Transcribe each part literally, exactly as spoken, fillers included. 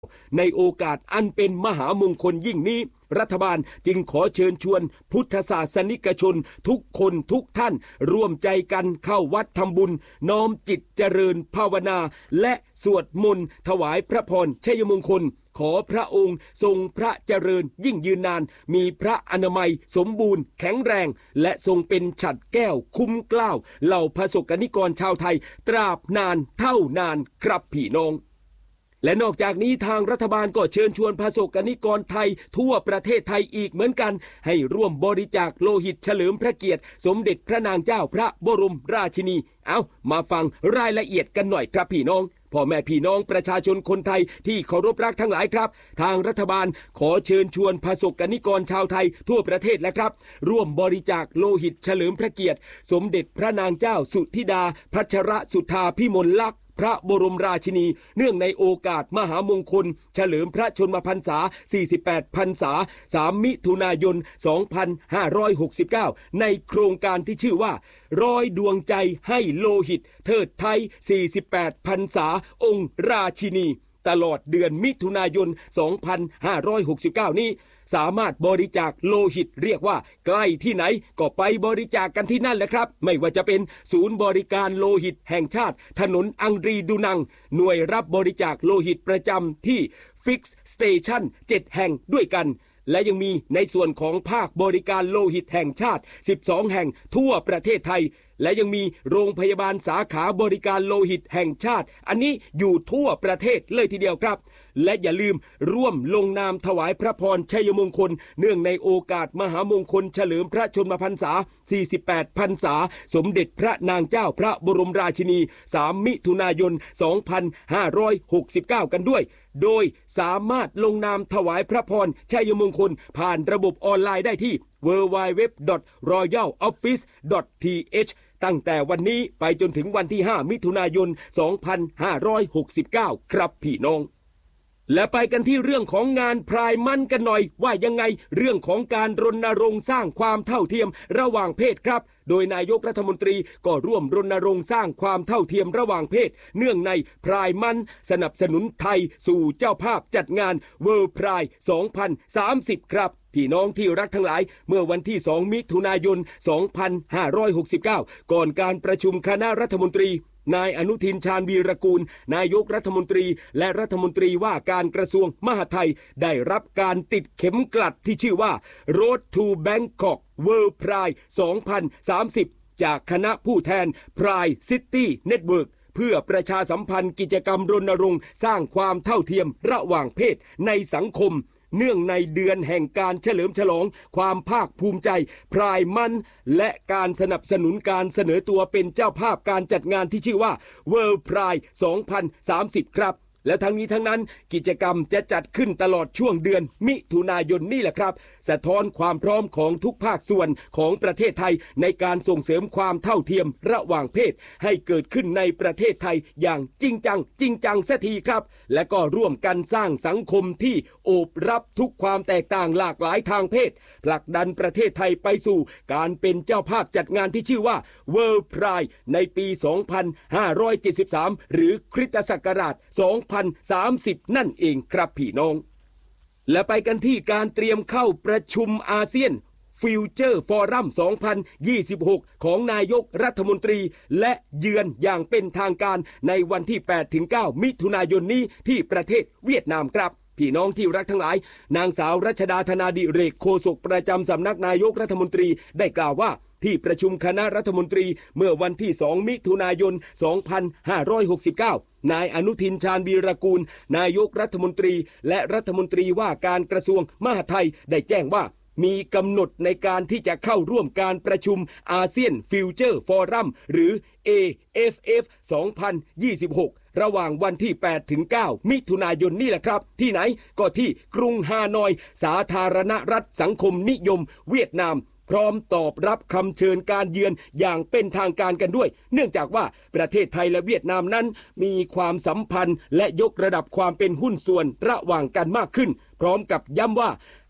ในโอกาสอันเป็นมหามงคลยิ่งนี้รัฐบาลจึงขอเชิญชวนพุทธศาสนิกชนทุกคนทุกท่านร่วมใจกันเข้าวัดทำบุญน้อมจิตเจริญภาวนาและสวดมนต์ถวายพระพรชัยมงคลขอพระองค์ทรงพระเจริญยิ่งยืนนานมีพระอนามัยสมบูรณ์แข็งแรงและทรงเป็นฉัตรแก้วคุ้มเกล้าเหล่าประสบกนิกรชาวไทยตราบนานเท่านานครับพี่น้องและนอกจากนี้ทางรัฐบาลก็เชิญชวนประสบกนิกรไทยทั่วประเทศไทยอีกเหมือนกันให้ร่วมบริจาคโลหิตเฉลิมพระเกียรติสมเด็จพระนางเจ้าพระบรมราชินีเอามาฟังรายละเอียดกันหน่อยครับพี่น้องพ่อแม่พี่น้องประชาชนคนไทยที่เคารพรักทั้งหลายครับทางรัฐบาลขอเชิญชวนประสบกนิกรชาวไทยทั่วประเทศและครับร่วมบริจาคโลหิตเฉลิมพระเกียรติสมเด็จพระนางเจ้าสุธิดาพัชรสุธาพิมลลักษณ์พระบรมราชินีเนื่องในโอกาสมหามงคลเฉลิมพระชนมพรรษาสี่สิบแปดพรรษาสามมิถุนายนสองพันห้าร้อยหกสิบเก้าในโครงการที่ชื่อว่าร้อยดวงใจให้โลหิตเทิดไทยสี่สิบแปดพรรษาองค์ราชินีตลอดเดือนมิถุนายนสองพันห้าร้อยหกสิบเก้านี้สามารถบริจาคโลหิตเรียกว่าใกล้ที่ไหนก็ไปบริจาค ก, กันที่นั่นแหละครับไม่ว่าจะเป็นศูนย์บริการโลหิตแห่งชาติถนนอังรีดูนังหน่วยรับบริจาคโลหิตประจำที่ Fix Station เจ็ดแห่งด้วยกันและยังมีในส่วนของภาคบริการโลหิตแห่งชาติสิบสองแห่งทั่วประเทศไทยและยังมีโรงพยาบาลสาขาบริการโลหิตแห่งชาติอันนี้อยู่ทั่วประเทศเลยทีเดียวครับและอย่าลืมร่วมลงนามถวายพระพรชัยมงคลเนื่องในโอกาสมหามงคลเฉลิมพระชนมพรรษาสี่สิบแปดพรรษาสมเด็จพระนางเจ้าพระบรมราชินีสามมิถุนายนสองพันห้าร้อยหกสิบเก้ากันด้วยโดยสามารถลงนามถวายพระพรชัยมงคลผ่านระบบออนไลน์ได้ที่ ดับเบิลยู ดับเบิลยู ดับเบิลยู ดอท รอยัล ออฟฟิศ ดอท ที เอช ตั้งแต่วันนี้ไปจนถึงวันที่ห้ามิถุนายนสองพันห้าร้อยหกสิบเก้าครับพี่น้องและไปกันที่เรื่องของงานพรายมันกันหน่อยว่ายังไงเรื่องของการรณรงค์สร้างความเท่าเทียมระหว่างเพศครับโดยนายกรัฐมนตรีก็ร่วมรณรงค์สร้างความเท่าเทียมระหว่างเพศเนื่องในพรายมันสนับสนุนไทยสู่เจ้าภาพจัดงาน World Pride สองพันสามสิบครับพี่น้องที่รักทั้งหลายเมื่อวันที่สองมิถุนายนสองพันห้าร้อยหกสิบเก้าก่อนการประชุมคณะรัฐมนตรีนายอนุทินชาญวีรกูลนายกรัฐมนตรีและรัฐมนตรีว่าการกระทรวงมหาดไทยได้รับการติดเข็มกลัดที่ชื่อว่า Road to Bangkok World Pride สองพันสามสิบจากคณะผู้แทน Pride City Network เพื่อประชาสัมพันธ์กิจกรรมรณรงค์สร้างความเท่าเทียมระหว่างเพศในสังคมเนื่องในเดือนแห่งการเฉลิมฉลองความภาคภูมิใจพรายมันและการสนับสนุนการเสนอตัวเป็นเจ้าภาพการจัดงานที่ชื่อว่า World Pride สองพันสามสิบครับและทั้งนี้ทั้งนั้นกิจกรรมจะจัดขึ้นตลอดช่วงเดือนมิถุนายนนี่แหละครับสะท้อนความพร้อมของทุกภาคส่วนของประเทศไทยในการส่งเสริมความเท่าเทียมระหว่างเพศให้เกิดขึ้นในประเทศไทยอย่างจริงจังจริงจังสักทีครับและก็ร่วมกันสร้างสังคมที่โอบรับทุกความแตกต่างหลากหลายทางเพศผลักดันประเทศไทยไปสู่การเป็นเจ้าภาพจัดงานที่ชื่อว่า World Pride ในปีสองพันห้าร้อยเจ็ดสิบสามหรือคริสตศักราชสองพันสามสิบนั่นเองครับพี่น้องและไปกันที่การเตรียมเข้าประชุมอาเซียนฟิวเจอร์ฟอรัมสองพันยี่สิบหกของนายกรัฐมนตรีและเยือนอย่างเป็นทางการในวันที่ แปดถึงเก้า มิถุนายนนี้ที่ประเทศเวียดนามครับพี่น้องที่รักทั้งหลายนางสาวรัชดาธนาดิเรกโฆษกประจำสำนักนายกรัฐมนตรีได้กล่าวว่าที่ประชุมคณะรัฐมนตรีเมื่อวันที่สองมิถุนายนสองพันห้าร้อยหกสิบเก้านายอนุทินชาญวีรกูลนายกรัฐมนตรีและรัฐมนตรีว่าการกระทรวงมหาดไทยได้แจ้งว่ามีกำหนดในการที่จะเข้าร่วมการประชุมอาเซียนฟิวเจอร์ฟอรัมหรือ เอ เอฟ เอฟ สองพันยี่สิบหกระหว่างวันที่ แปดถึงเก้า มิถุนายนนี่แหละครับที่ไหนก็ที่กรุงฮานอยสาธารณรัฐสังคมนิยมเวียดนามพร้อมตอบรับคำเชิญการเยือนอย่างเป็นทางการกันด้วยเนื่องจากว่าประเทศไทยและเวียดนามนั้นมีความสัมพันธ์และยกระดับความเป็นหุ้นส่วนระหว่างกันมากขึ้นพร้อมกับย้ำว่า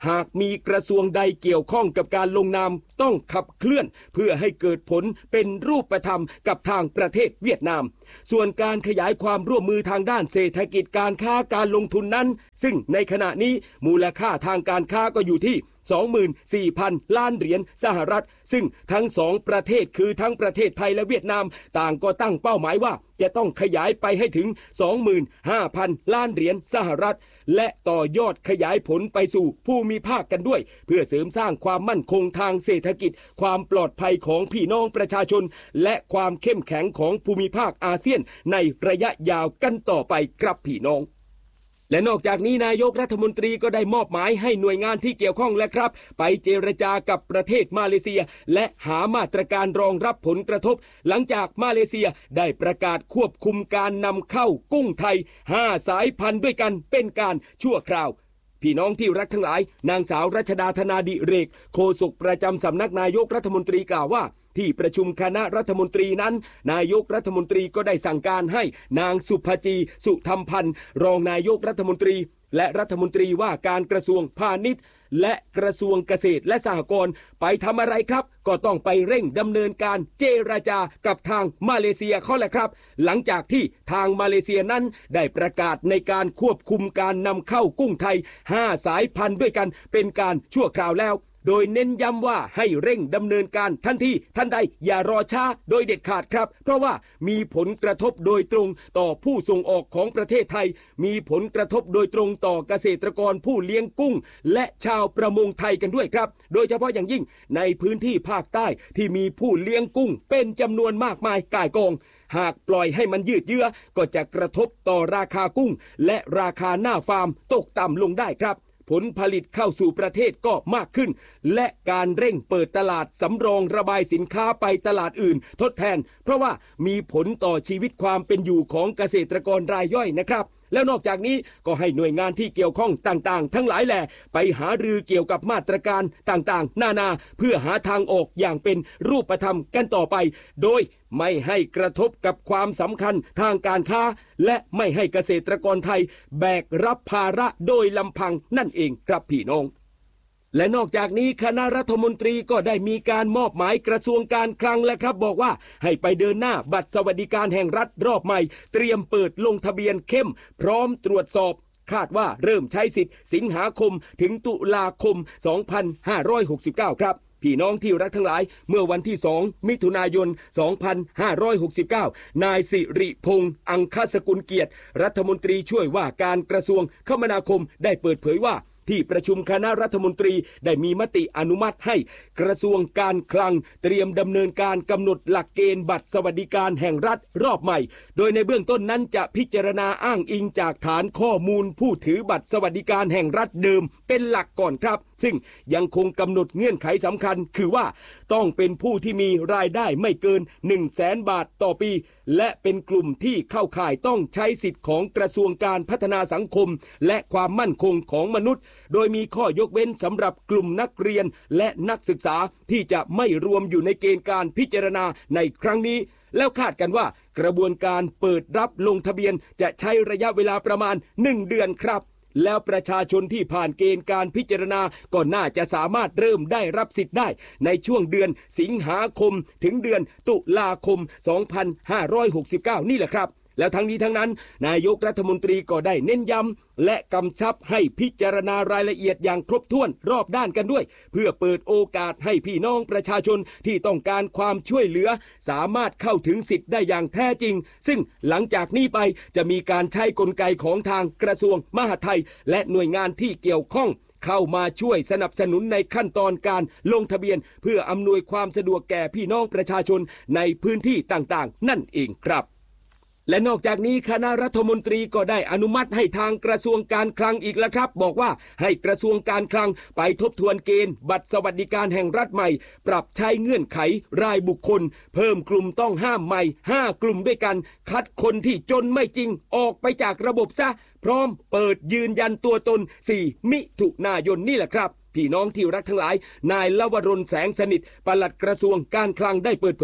หากมีกระทรวงใดเกี่ยวข้องกับการลงนามต้องขับเคลื่อนเพื่อให้เกิดผลเป็นรูปธรรมกับทางประเทศเวียดนามส่วนการขยายความร่วมมือทางด้านเศรษฐกิจการค้าการลงทุนนั้นซึ่งในขณะนี้มูลค่าทางการค้าก็อยู่ที่ สองหมื่นสี่พัน ล้านเหรียญสหรัฐซึ่งทั้งสองประเทศคือทั้งประเทศไทยและเวียดนามต่างก็ตั้งเป้าหมายว่าจะต้องขยายไปให้ถึง สองหมื่นห้าพัน ล้านเหรียญสหรัฐและต่อยอดขยายผลไปสู่ภูมิภาคกันด้วยเพื่อเสริมสร้างความมั่นคงทางเศรษฐกิจความปลอดภัยของพี่น้องประชาชนและความเข้มแข็งของภูมิภาคอาเซียนในระยะยาวกันต่อไปครับพี่น้องและนอกจากนี้นายกรัฐมนตรีก็ได้มอบหมายให้หน่วยงานที่เกี่ยวข้องและครับไปเจรจากับประเทศมาเลเซียและหามาตรการรองรับผลกระทบหลังจากมาเลเซียได้ประกาศควบคุมการนำเข้ากุ้งไทยห้าสายพันธุ์ด้วยกันเป็นการชั่วคราวพี่น้องที่รักทั้งหลายนางสาวรัชดาธนาดิเรกโฆษกประจำสำนักนายกรัฐมนตรีกล่าวว่าที่ประชุมคณะรัฐมนตรีนั้นนายกรัฐมนตรีก็ได้สั่งการให้นางสุภจีสุธรรมพันธ์รองนายกรัฐมนตรีและรัฐมนตรีว่าการกระทรวงพาณิชย์และกระทรวงเกษตรและสหกรณ์ไปทำอะไรครับก็ต้องไปเร่งดำเนินการเจรจากับทางมาเลเซียเขาแหละครับหลังจากที่ทางมาเลเซียนั้นได้ประกาศในการควบคุมการนำเข้ากุ้งไทยห้าสายพันธุ์ด้วยกันเป็นการชั่วคราวแล้วโดยเน้นย้ำว่าให้เร่งดำเนินการทันทีทันใดอย่ารอช้าโดยเด็ดขาดครับเพราะว่ามีผลกระทบโดยตรงต่อผู้ส่งออกของประเทศไทยมีผลกระทบโดยตรงต่อเกษตรกรผู้เลี้ยงกุ้งและชาวประมงไทยกันด้วยครับโดยเฉพาะอย่างยิ่งในพื้นที่ภาคใต้ที่มีผู้เลี้ยงกุ้งเป็นจำนวนมากมายก่ายกองหากปล่อยให้มันยืดเยื้อก็จะกระทบต่อราคากุ้งและราคาหน้าฟาร์มตกต่ำลงได้ครับผลผลิตเข้าสู่ประเทศก็มากขึ้นและการเร่งเปิดตลาดสำรองระบายสินค้าไปตลาดอื่นทดแทนเพราะว่ามีผลต่อชีวิตความเป็นอยู่ของเกษตรกรรายย่อยนะครับแล้วนอกจากนี้ก็ให้หน่วยงานที่เกี่ยวข้องต่างๆทั้งหลายแหล่ไปหารือเกี่ยวกับมาตรการต่างๆนานาเพื่อหาทางออกอย่างเป็นรูปธรรมกันต่อไปโดยไม่ให้กระทบกับความสำคัญทางการค้าและไม่ให้เกษตรกรไทยแบกรับภาระโดยลำพังนั่นเองครับพี่น้องและนอกจากนี้คณะรัฐมนตรีก็ได้มีการมอบหมายกระทรวงการคลังและครับบอกว่าให้ไปเดินหน้าบัตรสวัสดิการแห่งรัฐรอบใหม่เตรียมเปิดลงทะเบียนเข้มพร้อมตรวจสอบคาดว่าเริ่มใช้สิทธิ์สิงหาคมถึงตุลาคมสองพันห้าร้อยหกสิบเก้าครับพี่น้องที่รักทั้งหลายเมื่อวันที่สองมิถุนายนสองพันห้าร้อยหกสิบเก้านายสิริพงษ์อังคสกุลเกียรติรัฐมนตรีช่วยว่าการกระทรวงคมนาคมได้เปิดเผยว่าที่ประชุมคณะรัฐมนตรีได้มีมติอนุมัติให้กระทรวงการคลังเตรียมดำเนินการกำหนดหลักเกณฑ์บัตรสวัสดิการแห่งรัฐรอบใหม่โดยในเบื้องต้นนั้นจะพิจารณาอ้างอิงจากฐานข้อมูลผู้ถือบัตรสวัสดิการแห่งรัฐเดิมเป็นหลักก่อนครับซึ่งยังคงกำหนดเงื่อนไขสำคัญคือว่าต้องเป็นผู้ที่มีรายได้ไม่เกิน หนึ่งแสน บาทต่อปีและเป็นกลุ่มที่เข้าข่ายต้องใช้สิทธิ์ของกระทรวงการพัฒนาสังคมและความมั่นคงของมนุษย์โดยมีข้อยกเว้นสำหรับกลุ่มนักเรียนและนักศึกษาที่จะไม่รวมอยู่ในเกณฑ์การพิจารณาในครั้งนี้แล้วคาดกันว่ากระบวนการเปิดรับลงทะเบียนจะใช้ระยะเวลาประมาณหนึ่งเดือนครับแล้วประชาชนที่ผ่านเกณฑ์การพิจารณาก็น่าจะสามารถเริ่มได้รับสิทธิ์ได้ในช่วงเดือนสิงหาคมถึงเดือนตุลาคมสองพันห้าร้อยหกสิบเก้านี่แหละครับแล้วทั้งนี้ทั้งนั้นนายกรัฐมนตรีก็ได้เน้นย้ำและกำชับให้พิจารณารายละเอียดอย่างครบถ้วนรอบด้านกันด้วยเพื่อเปิดโอกาสให้พี่น้องประชาชนที่ต้องการความช่วยเหลือสามารถเข้าถึงสิทธิ์ได้อย่างแท้จริงซึ่งหลังจากนี้ไปจะมีการใช้กลไกของทางกระทรวงมหาดไทยและหน่วยงานที่เกี่ยวข้องเข้ามาช่วยสนับสนุนในขั้นตอนการลงทะเบียนเพื่ออำนวยความสะดวกแก่พี่น้องประชาชนในพื้นที่ต่างๆนั่นเองครับและนอกจากนี้คณะรัฐมนตรีก็ได้อนุมัติให้ทางกระทรวงการคลังอีกแล้วครับบอกว่าให้กระทรวงการคลังไปทบทวนเกณฑ์บัตรสวัสดิการแห่งรัฐใหม่ปรับใช้เงื่อนไขรายบุคคลเพิ่มกลุ่มต้องห้ามใหม่ห้ากลุ่มด้วยกันคัดคนที่จนไม่จริงออกไปจากระบบซะพร้อมเปิดยืนยันตัวตนสี่มิถุนายนนี่แหละครับพี่น้องที่รักทั้งหลายนายลวรนแสงสนิทปลัดกระทรวงการคลังได้เปิดเผยว่า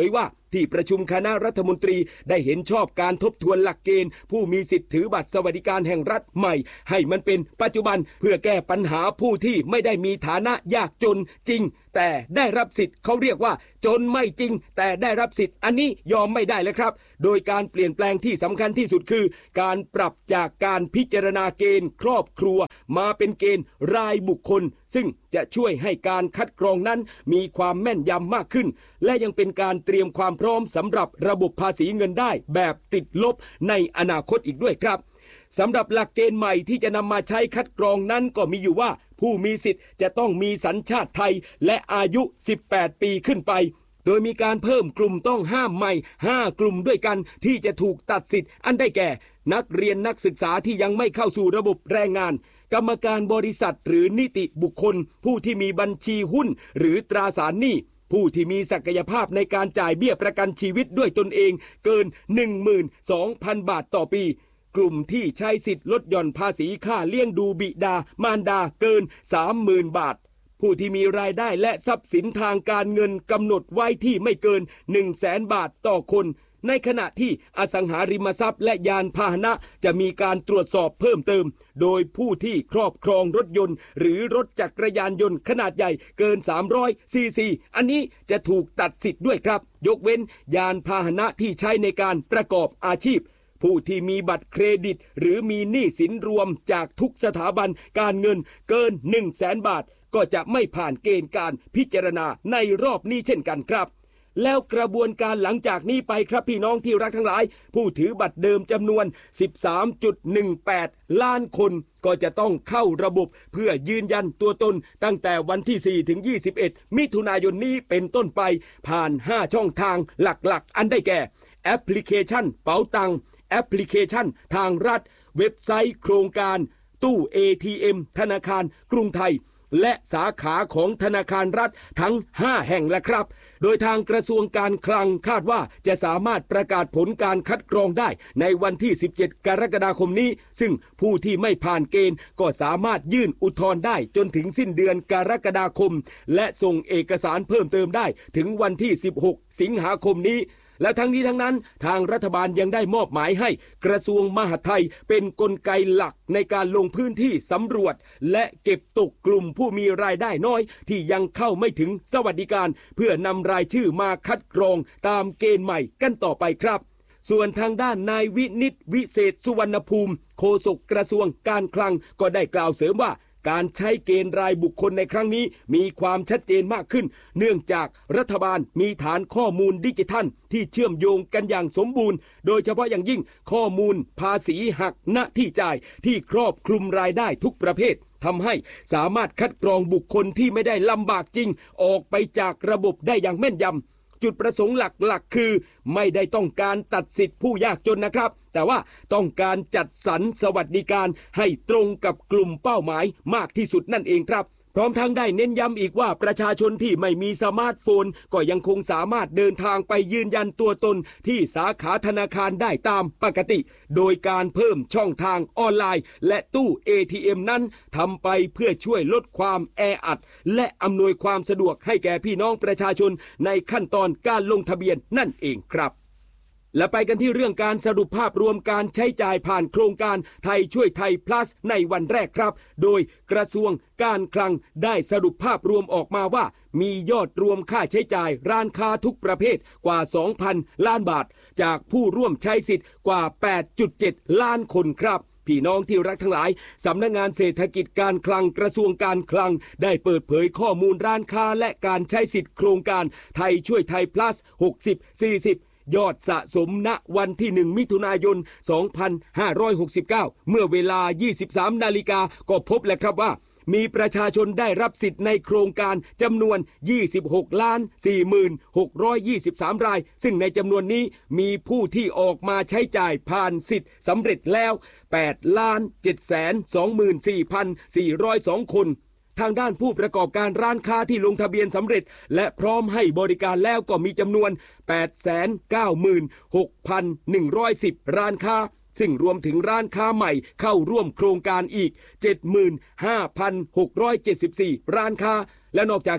ที่ประชุมคณะรัฐมนตรีได้เห็นชอบการทบทวนหลักเกณฑ์ผู้มีสิทธิ์ถือบัตรสวัสดิการแห่งรัฐใหม่ให้มันเป็นปัจจุบันเพื่อแก้ปัญหาผู้ที่ไม่ได้มีฐานะยากจนจริงแต่ได้รับสิทธิ์เขาเรียกว่าจนไม่จริงแต่ได้รับสิทธิ์อันนี้ยอมไม่ได้เลยครับโดยการเปลี่ยนแปลงที่สำคัญที่สุดคือการปรับจากการพิจารณาเกณฑ์ครอบครัวมาเป็นเกณฑ์รายบุคคลซึ่งจะช่วยให้การคัดกรองนั้นมีความแม่นยำมากขึ้นและยังเป็นการเตรียมความพร้อมสำหรับระบบภาษีเงินได้แบบติดลบในอนาคตอีกด้วยครับสำหรับหลักเกณฑ์ใหม่ที่จะนำมาใช้คัดกรองนั้นก็มีอยู่ว่าผู้มีสิทธิ์จะต้องมีสัญชาติไทยและอายุสิบแปดปีขึ้นไปโดยมีการเพิ่มกลุ่มต้องห้ามใหม่ห้ากลุ่มด้วยกันที่จะถูกตัดสิทธิ์อันได้แก่นักเรียนนักศึกษาที่ยังไม่เข้าสู่ระบบแรงงานกรรมการบริษัทหรือนิติบุคคลผู้ที่มีบัญชีหุ้นหรือตราสารหนี้ผู้ที่มีศักยภาพในการจ่ายเบี้ยประกันชีวิตด้วยตนเองเกิน หนึ่งหมื่นสองพัน บาทต่อปีกลุ่มที่ใช้สิทธิ์ลดหย่อนภาษีค่าเลี้ยงดูบิดามารดาเกิน สามหมื่น บาทผู้ที่มีรายได้และทรัพย์สินทางการเงินกำหนดไว้ที่ไม่เกิน หนึ่งแสน บาทต่อคนในขณะที่อสังหาริมทรัพย์และยานพาหนะจะมีการตรวจสอบเพิ่มเติมโดยผู้ที่ครอบครองรถยนต์หรือรถจักรยานยนต์ขนาดใหญ่เกินสามร้อยซีซีอันนี้จะถูกตัดสิทธิ์ด้วยครับยกเว้นยานพาหนะที่ใช้ในการประกอบอาชีพผู้ที่มีบัตรเครดิตหรือมีหนี้สินรวมจากทุกสถาบันการเงินเกิน หนึ่งแสน บาทก็จะไม่ผ่านเกณฑ์การพิจารณาในรอบนี้เช่นกันครับแล้วกระบวนการหลังจากนี้ไปครับพี่น้องที่รักทั้งหลายผู้ถือบัตรเดิมจำนวน สิบสามจุดหนึ่งแปด ล้านคนก็จะต้องเข้าระบบเพื่อยืนยันตัวตนตั้งแต่วันที่สี่ถึงยี่สิบเอ็ดมิถุนายนนี้เป็นต้นไปผ่านห้าช่องทางหลักๆอันได้แก่แอปพลิเคชันเป๋าตังแอปพลิเคชันทางรัฐเว็บไซต์โครงการตู้ เอ ที เอ็ม ธนาคารกรุงไทยและสาขาของธนาคารรัฐทั้งห้าแห่งแล้วครับโดยทางกระทรวงการคลังคาดว่าจะสามารถประกาศผลการคัดกรองได้ในวันที่สิบเจ็ดกรกฎาคมนี้ซึ่งผู้ที่ไม่ผ่านเกณฑ์ก็สามารถยื่นอุทธรณ์ได้จนถึงสิ้นเดือนกรกฎาคมและส่งเอกสารเพิ่มเติมได้ถึงวันที่สิบหกสิงหาคมนี้และทั้งนี้ทั้งนั้นทางรัฐบาลยังได้มอบหมายให้กระทรวงมหาดไทยเป็นกลไกหลักในการลงพื้นที่สำรวจและเก็บตกกลุ่มผู้มีรายได้น้อยที่ยังเข้าไม่ถึงสวัสดิการเพื่อนำรายชื่อมาคัดกรองตามเกณฑ์ใหม่กันต่อไปครับส่วนทางด้านนายวินิตวิเศษสุวรรณภูมิโฆษกกระทรวงการคลังก็ได้กล่าวเสริมว่าการใช้เกณฑ์รายบุคคลในครั้งนี้มีความชัดเจนมากขึ้นเนื่องจากรัฐบาลมีฐานข้อมูลดิจิทัลที่เชื่อมโยงกันอย่างสมบูรณ์โดยเฉพาะอย่างยิ่งข้อมูลภาษีหักณที่จ่ายที่ครอบคลุมรายได้ทุกประเภททำให้สามารถคัดกรองบุคคลที่ไม่ได้ลำบากจริงออกไปจากระบบได้อย่างแม่นยำจุดประสงค์หลักๆคือไม่ได้ต้องการตัดสิทธิผู้ยากจนนะครับแต่ว่าต้องการจัดสรรสวัสดิการให้ตรงกับกลุ่มเป้าหมายมากที่สุดนั่นเองครับพร้อมทั้งได้เน้นย้ำอีกว่าประชาชนที่ไม่มีสมาร์ทโฟนก็ยังคงสามารถเดินทางไปยืนยันตัวตนที่สาขาธนาคารได้ตามปกติโดยการเพิ่มช่องทางออนไลน์และตู้ เอ ที เอ็ม นั้นทำไปเพื่อช่วยลดความแออัดและอำนวยความสะดวกให้แก่พี่น้องประชาชนในขั้นตอนการลงทะเบียนนั่นเองครับและไปกันที่เรื่องการสรุปภาพรวมการใช้จ่ายผ่านโครงการไทยช่วยไทย plus ในวันแรกครับโดยกระทรวงการคลังได้สรุปภาพรวมออกมาว่ามียอดรวมค่าใช้จ่ายร้านค้าทุกประเภทกว่า สองพัน ล้านบาทจากผู้ร่วมใช้สิทธิ์กว่า แปดจุดเจ็ด ล้านคนครับพี่น้องที่รักทั้งหลายสำนักงานเศรษฐกิจการคลังกระทรวงการคลังได้เปิดเผยข้อมูลร้านค้าและการใช้สิทธิ์โครงการไทยช่วยไทย plus หกสิบ สี่สิบยอดสะสมณวันที่หนึ่งมิถุนายนสองพันห้าร้อยหกสิบเก้าเมื่อเวลา ยี่สิบสามนาฬิกาก็พบแล้วครับว่ามีประชาชนได้รับสิทธิ์ในโครงการจำนวน ยี่สิบหกล้านสี่หมื่นหกร้อยยี่สิบสาม รายซึ่งในจำนวนนี้มีผู้ที่ออกมาใช้จ่ายผ่านสิทธิ์สำเร็จแล้ว แปดล้านเจ็ดแสนสองหมื่นสี่พันสี่ร้อยสอง คนทางด้านผู้ประกอบการร้านค้าที่ลงทะเบียนสำเร็จและพร้อมให้บริการแล้วก็มีจำนวน แปดแสนเก้าหมื่นหกพันหนึ่งร้อยสิบ ร้านค้าซึ่งรวมถึงร้านค้าใหม่เข้าร่วมโครงการอีก เจ็ดหมื่นห้าพันหกร้อยเจ็ดสิบสี่ ร้านค้าและนอกจากนี้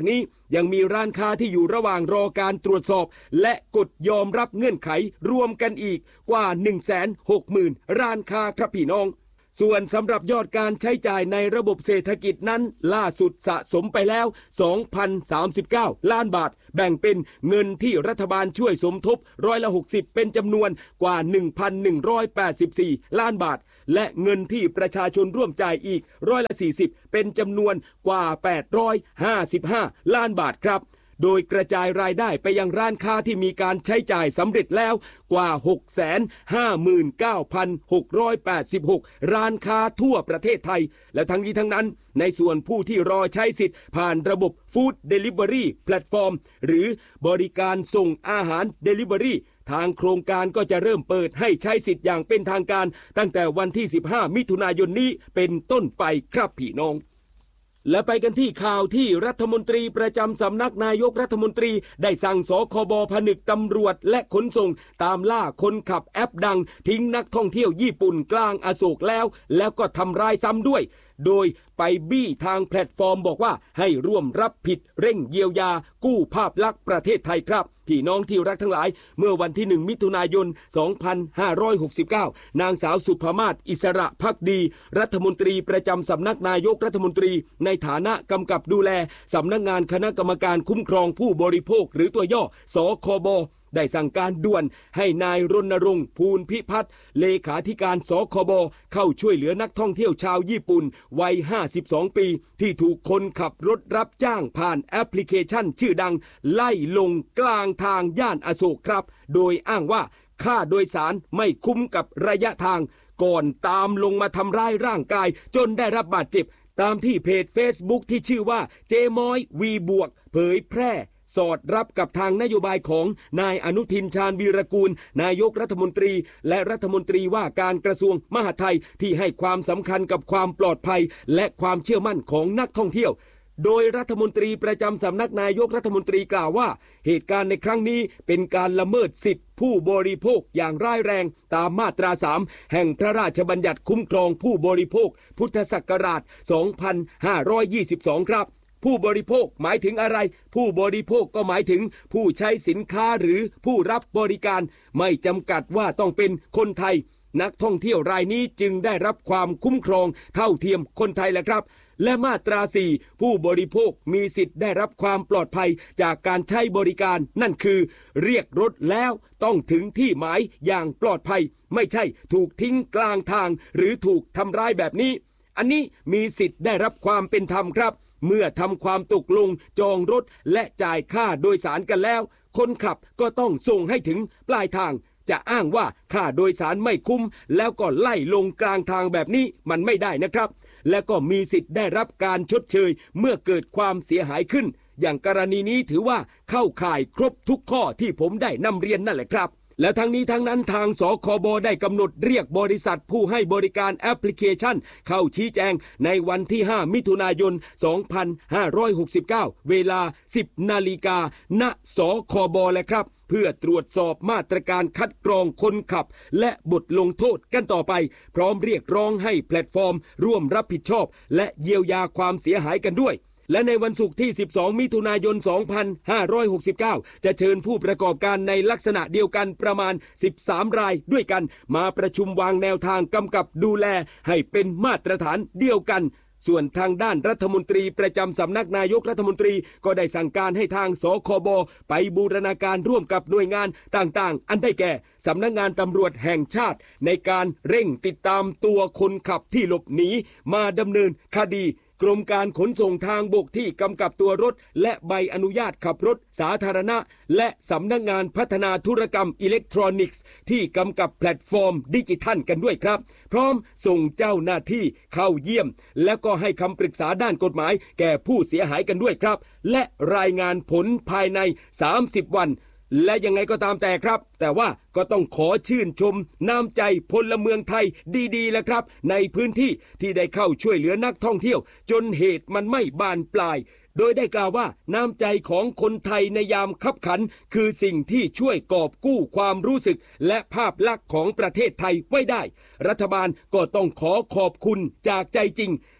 ยังมีร้านค้าที่อยู่ระหว่างรอการตรวจสอบและกดยอมรับเงื่อนไขรวมกันอีกกว่า หนึ่งแสนหกหมื่น ร้านค้าครับพี่น้องส่วนสำหรับยอดการใช้จ่ายในระบบเศรษฐกิจนั้นล่าสุดสะสมไปแล้ว สองพันสามสิบเก้า ล้านบาทแบ่งเป็นเงินที่รัฐบาลช่วยสมทบร้อยละหกสิบเป็นจำนวนกว่า หนึ่งพันหนึ่งร้อยแปดสิบสี่ ล้านบาทและเงินที่ประชาชนร่วมจ่ายอีกร้อยละสี่สิบเป็นจำนวนกว่าแปดร้อยห้าสิบห้าล้านบาทครับโดยกระจายรายได้ไปยังร้านค้าที่มีการใช้จ่ายสำเร็จแล้วกว่า หกแสนห้าหมื่นเก้าพันหกร้อยแปดสิบหก ร้านค้าทั่วประเทศไทยและทั้งนี้ทั้งนั้นในส่วนผู้ที่รอใช้สิทธิ์ผ่านระบบฟู้ดเดลิเวอรี่แพลตฟอร์มหรือบริการส่งอาหารเดลิเวอรี่ทางโครงการก็จะเริ่มเปิดให้ใช้สิทธิ์อย่างเป็นทางการตั้งแต่วันที่สิบห้ามิถุนายนนี้เป็นต้นไปครับพี่น้องและไปกันที่ข่าวที่รัฐมนตรีประจำสำนักนายกรัฐมนตรีได้สั่งสคบผนึกตำรวจและขนส่งตามล่าคนขับแอปดังทิ้งนักท่องเที่ยวญี่ปุ่นกลางอโศกแล้วแล้วก็ทำร้ายซ้ำด้วยโดยไปบี้ทางแพลตฟอร์มบอกว่าให้ร่วมรับผิดเร่งเยียวยากู้ภาพลักษณ์ประเทศไทยครับพี่น้องที่รักทั้งหลายเมื่อวันที่หนึ่งมิถุนายนสองพันห้าร้อยหกสิบเก้านางสาวสุภมาศอิสระภักดีรัฐมนตรีประจำสำนักนายกรัฐมนตรีในฐานะกำกับดูแลสำนักงานคณะกรรมการคุ้มครองผู้บริโภคหรือตัวย่อสคบได้สั่งการด่วนให้นายรณรงค์ภูลพิพัฒน์เลขาธิการสคบเข้าช่วยเหลือนักท่องเที่ยวชาวญี่ปุ่นวัยห้าสิบสองปีที่ถูกคนขับรถรับจ้างผ่านแอปพลิเคชันชื่อดังไล่ลงกลางทางย่านอโศกครับโดยอ้างว่าค่าโดยสารไม่คุ้มกับระยะทางก่อนตามลงมาทำร้ายร่างกายจนได้รับบาดเจ็บตามที่เพจ Facebook ที่ชื่อว่าเจม้อยวีบวกเผยแพร่สอดรับกับทางนโยบายของนายอนุทินชาญวีรกูลนายกรัฐมนตรีและรัฐมนตรีว่าการกระทรวงมหาดไทยที่ให้ความสำคัญกับความปลอดภัยและความเชื่อมั่นของนักท่องเที่ยวโดยรัฐมนตรีประจำสำนักนายกรัฐมนตรีกล่าวว่าเหตุการณ์ในครั้งนี้เป็นการละเมิดสิทธิผู้บริโภคอย่างร้ายแรงตามมาตราสามแห่งพระราชบัญญัติคุ้มครองผู้บริโภคพุทธศักราชสองพันห้าร้อยยี่สิบสองครับผู้บริโภคหมายถึงอะไรผู้บริโภคก็หมายถึงผู้ใช้สินค้าหรือผู้รับบริการไม่จำกัดว่าต้องเป็นคนไทยนักท่องเที่ยวรายนี้จึงได้รับความคุ้มครองเท่าเทียมคนไทยแหละครับและมาตราสี่ผู้บริโภคมีสิทธิ์ได้รับความปลอดภัยจากการใช้บริการนั่นคือเรียกรถแล้วต้องถึงที่หมายอย่างปลอดภัยไม่ใช่ถูกทิ้งกลางทางหรือถูกทำร้ายแบบนี้อันนี้มีสิทธิ์ได้รับความเป็นธรรมครับเมื่อทำความตกลงจองรถและจ่ายค่าโดยสารกันแล้วคนขับก็ต้องส่งให้ถึงปลายทางจะอ้างว่าค่าโดยสารไม่คุ้มแล้วก็ไล่ลงกลางทางแบบนี้มันไม่ได้นะครับและก็มีสิทธิ์ได้รับการชดเชยเมื่อเกิดความเสียหายขึ้นอย่างกรณีนี้ถือว่าเข้าข่ายครบทุกข้อที่ผมได้นำเรียนนั่นแหละครับและทั้งนี้ทั้งนั้นทางสคบได้กำหนดเรียกบริษัทผู้ให้บริการแอปพลิเคชันเข้าชี้แจงในวันที่ห้ามิถุนายนสองพันห้าร้อยหกสิบเก้าเวลา สิบนาฬิกาณสคบแหละครับเพื่อตรวจสอบมาตรการคัดกรองคนขับและบทลงโทษกันต่อไปพร้อมเรียกร้องให้แพลตฟอร์มร่วมรับผิดชอบและเยียวยาความเสียหายกันด้วยและในวันศุกร์ที่สิบสองมิถุนายนสองพันห้าร้อยหกสิบเก้าจะเชิญผู้ประกอบการในลักษณะเดียวกันประมาณสิบสามรายด้วยกันมาประชุมวางแนวทางกำกับดูแลให้เป็นมาตรฐานเดียวกันส่วนทางด้านรัฐมนตรีประจำสำนักนายกรัฐมนตรีก็ได้สั่งการให้ทางสคบไปบูรณาการร่วมกับหน่วยงานต่างๆอันได้แก่สำนักงานตำรวจแห่งชาติในการเร่งติดตามตัวคนขับที่หลบหนีมาดำเนินคดีกรมการขนส่งทางบกที่กำกับตัวรถและใบอนุญาตขับรถสาธารณะและสำนักงานพัฒนาธุรกรรมอิเล็กทรอนิกส์ที่กำกับแพลตฟอร์มดิจิทัลกันด้วยครับพร้อมส่งเจ้าหน้าที่เข้าเยี่ยมและก็ให้คำปรึกษาด้านกฎหมายแก่ผู้เสียหายกันด้วยครับและรายงานผลภายในสามสิบวันและยังไงก็ตามแต่ครับแต่ว่าก็ต้องขอชื่นชมน้ำใจพลเมืองไทยดีๆแหละครับในพื้นที่ที่ได้เข้าช่วยเหลือนักท่องเที่ยวจนเหตุมันไม่บานปลายโดยได้กล่าวว่าน้ำใจของคนไทยในยามคับขันคือสิ่งที่ช่วยกอบกู้ความรู้สึกและภาพลักษณ์ของประเทศไทยไว้ได้รัฐบาลก็ต้องขอขอบคุณจากใจจริง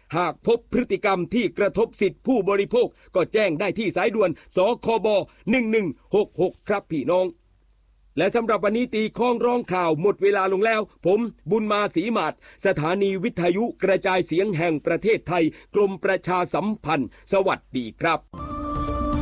หากพบพฤติกรรมที่กระทบสิทธิผู้บริโภคก็แจ้งได้ที่สายด่วนสคบหนึ่งหนึ่งหกหกครับพี่น้องและสำหรับวันนี้ตีข้องร้องข่าวหมดเวลาลงแล้วผมบุญมาศรีหมาดสถานีวิทยุกระจายเสียงแห่งประเทศไทยกรมประชาสัมพันธ์สวัสดีครับ